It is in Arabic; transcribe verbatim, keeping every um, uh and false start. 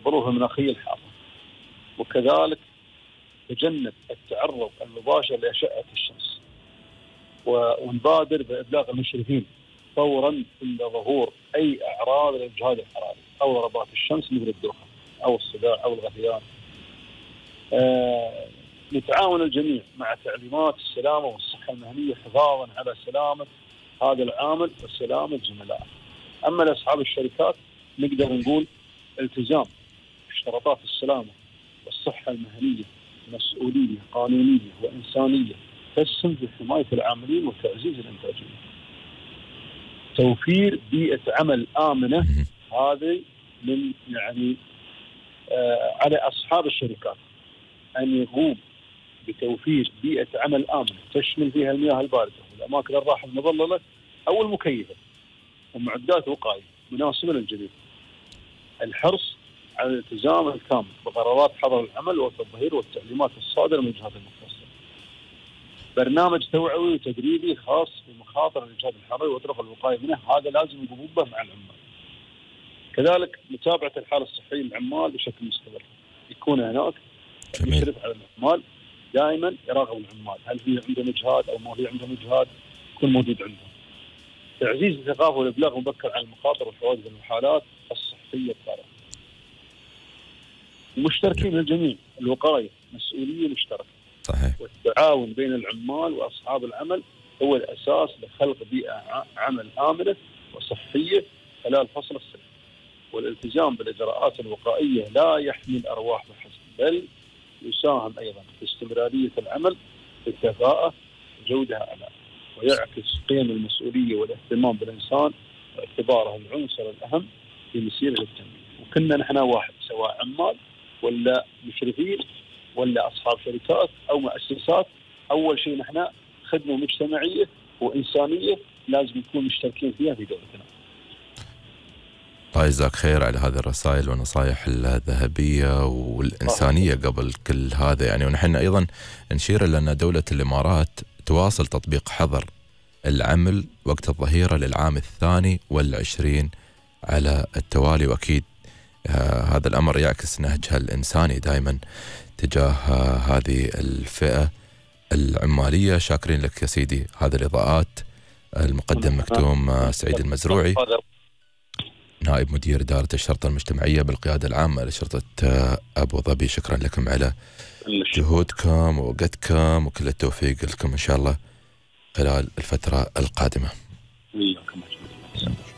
الظروف المناخية الحارة، وكذلك تجنب التعرض المباشر لأشعة الشمس، ونبادر بإبلاغ المشرفين فورا عند ظهور أي أعراض للإجهاد الحراري أو ضربات الشمس مثل الدوخة أو الصداع أو الغثيان. آه نتعاون الجميع مع تعليمات السلامة والصحة المهنية حفاظا على سلامة هذا العامل وسلامة زملائه. أما لأصحاب الشركات نقدر نقول التزام اشتراطات السلامة والصحة المهنية مسؤولية قانونية وإنسانية تسهم في حماية العاملين وتعزيز الإنتاجية. توفير بيئة عمل آمنة، هذه من يعني آه على أصحاب الشركات أن يقوم بتوفير بيئة عمل آمنة تشمل فيها المياه الباردة والأماكن الراحة المظللة أو المكيفة ومعدات وقاية مناسبة للجميع. الحرص على الالتزام الكامل بقرارات حظر العمل والتظهير والتعليمات الصادرة من الجهات المختصة. برنامج توعوي وتدريبي خاص بمخاطر الإجهاد الحراري وطرق الوقاية منه، هذا لازم يقومون به مع العمال. كذلك متابعة الحالة الصحية للعمال بشكل مستمر، يكون هناك مشرف على العمال دائما يراقب العمال هل في عندهم إجهاد أو ما في عندهم إجهاد، يكون موجود عندهم. تعزيز الثقافة والإبلاغ مبكر عن المخاطر والحوادث والحالات الصحية الطارئة. المشتركين الجميع، الوقاية مسؤولية مشتركة. صحيح. والتعاون بين العمال وأصحاب العمل هو الأساس لخلق بيئة عمل آمنة وصحية خلال فصل الصيف. والالتزام بالإجراءات الوقائية لا يحمي الأرواح فحسب، بل يساهم أيضا في استمرارية العمل بكفاءة وجودة أعلى، ويعكس قيم المسؤولية والاهتمام بالإنسان باعتباره العنصر الأهم في مسيرة التنمية. وكنا نحن واحد، سواء عمال ولا مشرفين ولا أصحاب شركات أو مؤسسات، أول شيء نحن خدمة مجتمعية وإنسانية لازم نكون مشتركين فيها في دولتنا. الله يجزاك خير على هذه الرسائل والنصائح الذهبية والإنسانية قبل كل هذا يعني. ونحن أيضا نشير إلى أن دولة الإمارات تواصل تطبيق حظر العمل وقت الظهيرة للعام الثاني والعشرين على التوالي، وأكيد آه هذا الأمر يعكس نهجها الإنساني دائما تجاه آه هذه الفئة العمالية. شاكرين لك يا سيدي هذه الإضاءات. المقدم مكتوم آه سعيد المزروعي، نائب مدير إدارة الشرطة المجتمعية بالقيادة العامة لشرطة أبو ظبي، شكرا لكم على جهودكم ووقتكم، وكل التوفيق لكم إن شاء الله خلال الفترة القادمة.